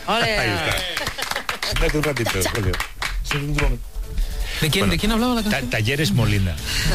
Ahí está. Siéntate un ratito, Julio. ¿De quién hablaba la canción? Talleres Molina.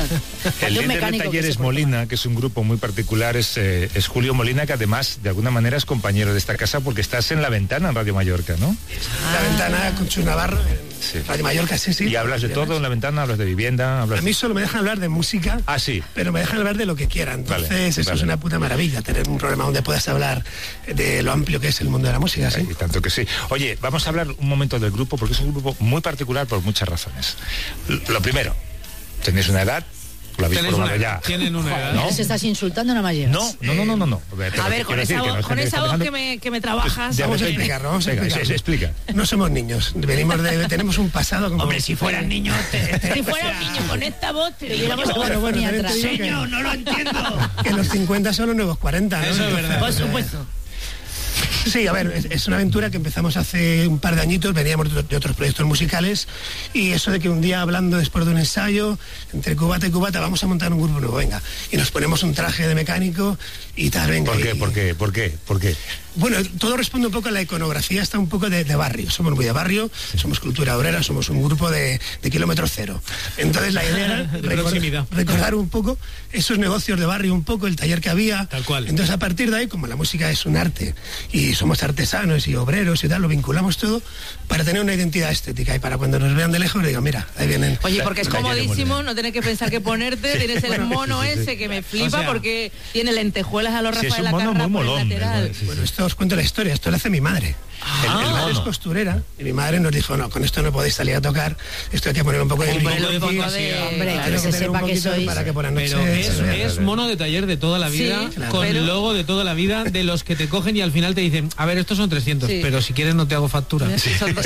El líder de Talleres Molina, que es un grupo muy particular, es Julio Molina, que además de alguna manera es compañero de esta casa porque estás en La Ventana en Radio Mallorca, ¿no? La Ventana con Chus Navarro en Radio Mallorca, sí. Y hablas de todo en La Ventana, hablas de vivienda, A mí solo me dejan hablar de música. Ah, sí. Pero me dejan hablar de lo que quieran. Entonces eso es una puta maravilla, tener un programa donde puedas hablar de lo amplio que es el mundo de la música, ¿sí? Y tanto que sí. Oye, vamos a hablar un momento del grupo porque es un grupo muy particular por muchas razones. Lo primero, tenéis una edad, lo habéis probado ya. Tienen una edad. ¿No? ¿Se estás insultando o no me llegas? No. A ver, con esa voz que me trabajas. Vamos a explicar. No somos niños, tenemos un pasado como... Hombre, si fueran niños, si fuera un niño con esta voz, te diríamos Señor, no lo entiendo. Que los 50 son los nuevos 40, ¿no? Eso es verdad. Por supuesto. Sí, a ver, es una aventura que empezamos hace un par de añitos, veníamos de otros proyectos musicales, y eso de que un día hablando después de un ensayo, entre cubata y cubata, vamos a montar un grupo nuevo, venga, y nos ponemos un traje de mecánico y tal, venga. ¿Por qué? Bueno, todo responde un poco a la iconografía, está un poco de barrio, somos muy de barrio, somos cultura obrera, somos un grupo de kilómetro cero. Entonces la idea era recordar un poco esos negocios de barrio, un poco el taller que había. Tal cual. Entonces a partir de ahí, como la música es un arte y somos artesanos y obreros y tal, lo vinculamos todo para tener una identidad estética y para cuando nos vean de lejos digan, mira, ahí vienen. Oye, porque es comodísimo, no tienes que pensar qué ponerte, tienes el mono ese que me flipa porque tiene lentejuelas a los Rafael Acarra por el lateral. Bueno, esto os cuento la historia, esto lo hace mi madre. Mi madre es costurera y mi madre nos dijo, no, con esto no podéis salir a tocar, esto hay que poner un poco de hombre, que se sepa que sois. Para que por la noche pero es mono de taller de toda la vida, sí, con el logo de toda la vida, de los que te cogen y al final te dicen, a ver, estos son 300, pero si quieres no te hago factura. Son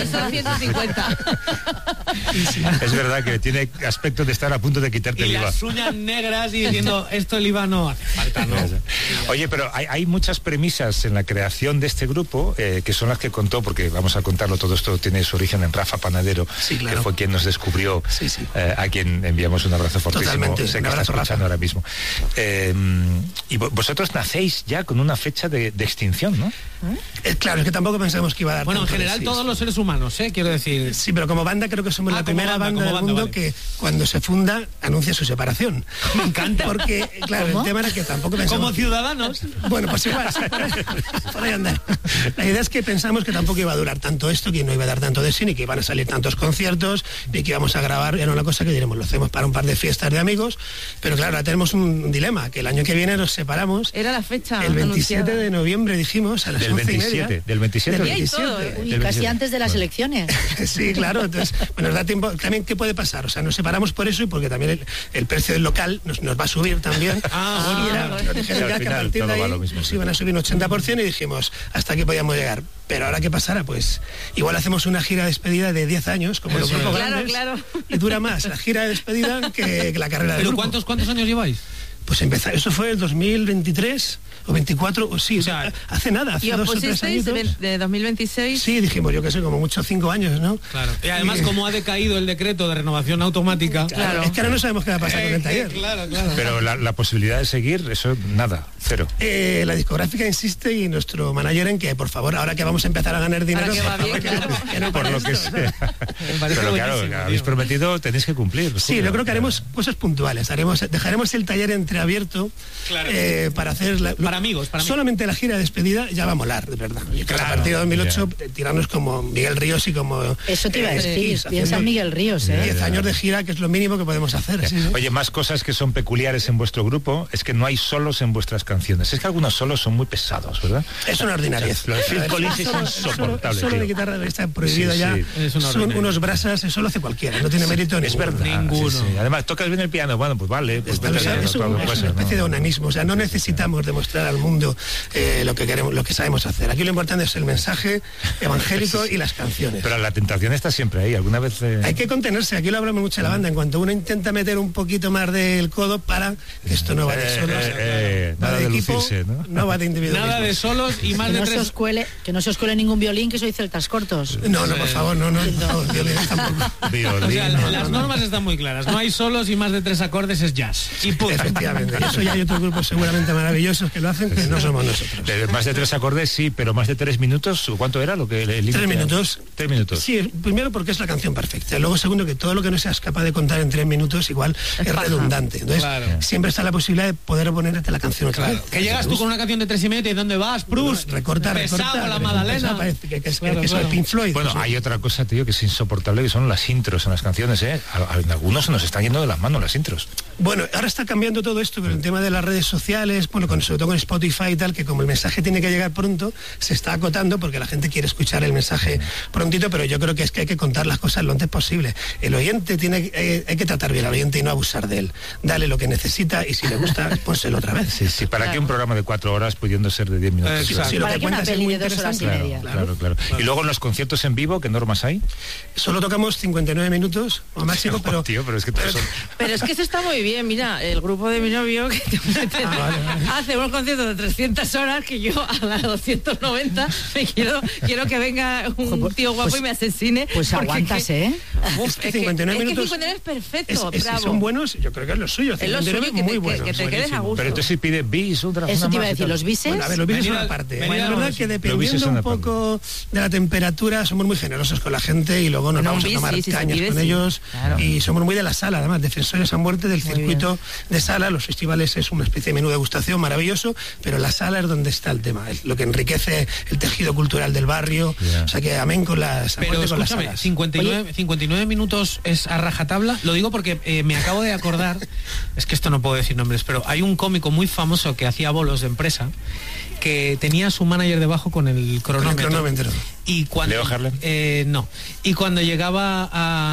150. Es verdad que tiene aspecto de estar a punto de quitarte el IVA. Y las uñas negras y diciendo, esto el IVA no hace falta, ¿no? Oye, pero hay muchas premisas en la creación de este grupo, que son las que contó, porque vamos a contarlo, todo esto tiene su origen en Rafa Panadero, que fue quien nos descubrió, a quien enviamos un abrazo fortísimo. Totalmente, sé que está escuchando ahora mismo. Y vosotros nacéis ya con una fecha de extinción, ¿no? Claro, es que tampoco pensamos que iba a dar. Bueno, en general todos los seres humanos, quiero decir. Sí, pero como banda creo que somos la primera banda del mundo que cuando se funda anuncia su separación. Me encanta. Porque, claro, el tema era que tampoco pensamos... Como ciudadanos. Bueno, pues igual, sí, por ahí andar. La idea es que pensamos que tampoco iba a durar tanto esto, que no iba a dar tanto de sí, ni que iban a salir tantos conciertos, ni que íbamos a grabar. Era una cosa que diremos, lo hacemos para un par de fiestas de amigos, pero claro, ahora tenemos un dilema, que el año que viene nos separamos. Era la fecha el 27 anunciada. de noviembre, dijimos, a las 11:30. Del 27. Uy, casi antes de las elecciones. Sí, claro, entonces, bueno, nos da tiempo. También, ¿qué puede pasar? O sea, nos separamos por eso y porque también el precio del local nos va a subir también. Nos dijeron ya que a partir de ahí nos iban a subir un 80% y dijimos, hasta aquí podíamos llegar. Pero ahora, ¿qué pasará? Pues igual hacemos una gira de despedida de 10 años, como los grupos grandes, y dura más la gira de despedida que la carrera del grupo. ¿Pero cuántos años lleváis? Pues empezar, eso fue el 2023 o 24, o sí, o sea, hace nada, hace 2 o 3 años. De 2026. Sí, dijimos, yo que sé, como mucho 5 años, ¿no? Claro. Y además, como ha decaído el decreto de renovación automática. Claro. Es que ahora no sabemos qué va a pasar con el taller. Claro. Pero la posibilidad de seguir, eso nada, cero. La discográfica insiste y nuestro manager en que, por favor, ahora que vamos a empezar a ganar dinero, que no por lo que sea. Pero claro, habéis prometido, tenéis que cumplir. Sí, yo creo que haremos cosas puntuales. Dejaremos el taller entreabierto para hacer para amigos. Solamente la gira de despedida ya va a molar, de verdad. Y a partir de 2008 tirarnos como Miguel Ríos y como... Eso te iba a decir, piensa en Miguel Ríos, 10 años de gira, que es lo mínimo que podemos hacer. Sí. Oye, más cosas que son peculiares en vuestro grupo es que no hay solos en vuestras canciones. Es que algunos solos son muy pesados, ¿verdad? Es una ordinariez. Los Phil Collins es insoportable. Solo de guitarra está prohibido ya. Son unos brasas, eso lo hace cualquiera, no tiene mérito ninguno. Es verdad. Ninguno. Además, tocas bien el piano, bueno, pues vale. Pues es una especie de onanismo, o sea, no necesitamos demostrar al mundo lo que queremos, lo que sabemos hacer. Aquí lo importante es el mensaje evangélico y las canciones. Pero la tentación está siempre ahí, alguna vez... Hay que contenerse, aquí lo hablamos mucho en la banda, en cuanto uno intenta meter un poquito más del codo para que esto no va de solos, nada de equipo, lucirse, ¿no? No va de individualismo. Nada de solos y más de tres... Que no se os cuele ningún violín, que soy celtas cortos. No, por favor, no, violines tampoco. O sea, las normas están muy claras, no hay solos y más de 3 acordes es jazz. Y punto. Efectivamente, eso ya hay otros grupos seguramente maravillosos que lo hacen. hacen que no somos nosotros. Más de 3 acordes, sí, pero más de 3 minutos, ¿cuánto era lo que el límite? 3 minutos. 3 minutos. Sí, primero porque es la canción perfecta. Luego, segundo, que todo lo que no seas capaz de contar en 3 minutos igual es redundante. Entonces, siempre está la posibilidad de poder ponerte la canción otra vez. Que llegas tú con una canción de 3 y medio y ¿dónde vas, Bruce? Recorta. La Madalena. Parece que es Pink Floyd. Bueno, hay otra cosa, tío, que es insoportable, que son las intros en las canciones, ¿eh? Algunos se nos están yendo de las manos las intros. Bueno, ahora está cambiando todo esto con el tema de las redes sociales, bueno, sobre todo con Spotify y tal, que como el mensaje tiene que llegar pronto, se está acotando porque la gente quiere escuchar el mensaje prontito, pero yo creo que es que hay que contar las cosas lo antes posible. El oyente hay que tratar bien al oyente y no abusar de él. Dale lo que necesita y si le gusta, pónselo otra vez. Sí, ¿para qué un programa de 4 horas pudiendo ser de 10 minutos? Si lo que cuentas es muy interesante. Claro. Y luego en los conciertos en vivo, ¿qué normas hay? Solo tocamos 59 minutos o máximo, pero... Tío, pero es que todos son... Pero es que eso está muy bien, mira, el grupo de mi novio que hace unos conciertos de 300 horas que yo a las 290 me quiero que venga un tío guapo y me asesine. Pues aguantas, ¿eh? Es que 59 minutos... Es que 59 es perfecto, bravo. Si son buenos, yo creo que es lo suyo. Es lo suyo, muy bueno. Que te quedes a gusto. Pero entonces si pide bis, otra eso te iba a decir, los bises... Bueno, a ver, los bises son aparte. La verdad que dependiendo un poco de la temperatura, somos muy generosos con la gente y luego nos vamos a tomar cañas con ellos. Claro. Y somos muy de la sala, además, defensores a muerte del circuito de sala. Los festivales es una especie de menú de degustación maravilloso, pero la sala es donde está el tema, es lo que enriquece el tejido cultural del barrio. O sea que amén con las... Pero escúchame, 59 minutos es a rajatabla. Lo digo porque me acabo de acordar, es que esto no puedo decir nombres, pero hay un cómico muy famoso que hacía bolos de empresa que tenía su manager debajo con el cronómetro. Y cuando, ¿Leo Harlem? No. Y cuando llegaba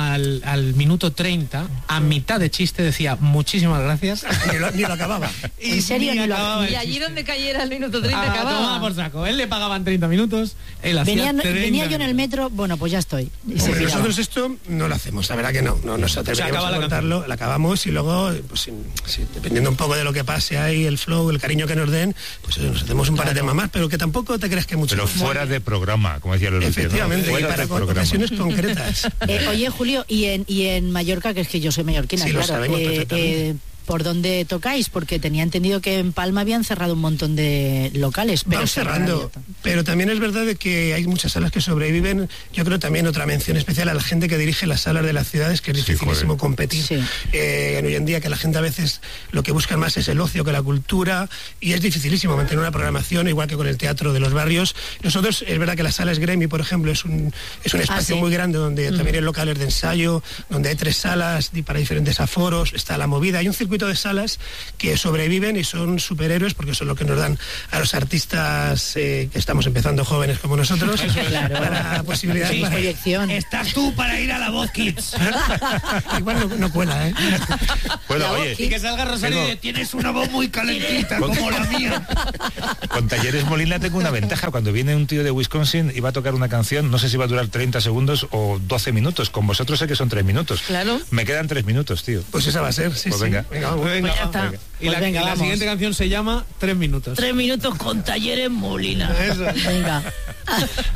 al minuto 30, a mitad de chiste decía muchísimas gracias. Ni lo acababa. ¿En serio? Y allí donde cayera el minuto 30 acababa. Tomaba por saco. Él le pagaban 30 minutos. Él hacía venía yo en el metro, bueno, pues ya estoy. Nosotros esto no lo hacemos, la verdad que no nos atreveríamos a cortarlo, la acabamos y luego, pues, dependiendo un poco de lo que pase ahí, el flow, el cariño que nos den, pues nos hacemos un par de temas más, pero que tampoco te creas que mucho. Pero fuera de programa, como decía Lolo. Efectivamente, ¿no? Y para ocasiones concretas. Oye, Julio, y en Mallorca, que es que yo soy mallorquina, sí, claro, lo sabemos perfectamente. ¿Por dónde tocáis? Porque tenía entendido que en Palma habían cerrado un montón de locales. Pero cerrando. Pero también es verdad de que hay muchas salas que sobreviven. Yo creo también otra mención especial a la gente que dirige las salas de las ciudades, que es dificilísimo competir. Sí. Hoy en día que la gente a veces lo que busca más es el ocio que la cultura y es dificilísimo mantener una programación, igual que con el teatro de los barrios. Nosotros, es verdad que la sala Gremi, por ejemplo, es un espacio muy grande donde también hay locales de ensayo, donde hay 3 salas para diferentes aforos, está la movida. Hay un circuito de salas que sobreviven y son superhéroes porque son lo que nos dan a los artistas que estamos empezando jóvenes como nosotros para posibilidades de proyección. Estás tú para ir a la Voz Kids. Igual no cuela, ¿eh? Bueno, oye, y que salga Rosario y tienes una voz muy calentita como la mía. Con Talleres Molina tengo una ventaja. Cuando viene un tío de Wisconsin y va a tocar una canción, no sé si va a durar 30 segundos o 12 minutos. Con vosotros sé que son 3 minutos. Claro. Me quedan 3 minutos, tío. Pues esa va a ser, sí. Pues venga. Pues ya está. Venga. Y la siguiente canción se llama 3 minutos. 3 minutos con Talleres Molina. Eso. Venga.